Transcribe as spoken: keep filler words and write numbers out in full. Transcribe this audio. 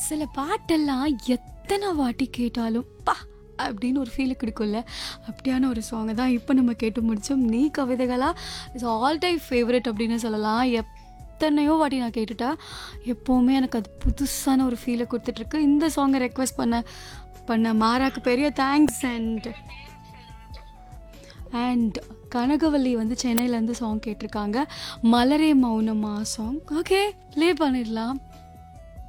சில பாட்டெல்லாம் எத்தனை வாட்டி கேட்டாலும் பா அப்படின்னு ஒரு ஃபீல் கிடைக்கும்ல. அப்படியான ஒரு சாங்கை தான் இப்போ நம்ம கேட்டு முடித்தோம். நீ கவிதைகளா இட்ஸ் ஆல் டைம் ஃபேவரட் அப்படின்னு சொல்லலாம். எத்தனையோ வாட்டி நான் கேட்டுட்டேன். எப்போவுமே எனக்கு அது புதுசான ஒரு ஃபீலை கொடுத்துட்ருக்கு. இந்த சாங்கை ரெக்வெஸ்ட் பண்ண பண்ண மாராக்கு பெரிய தேங்க்ஸ். அண்ட் அண்ட் கனகவல்லி வந்து சென்னையிலேருந்து சாங் கேட்டிருக்காங்க. மலரே மௌனமா சாங். ஓகே ப்ளே பண்ணிடலாம்.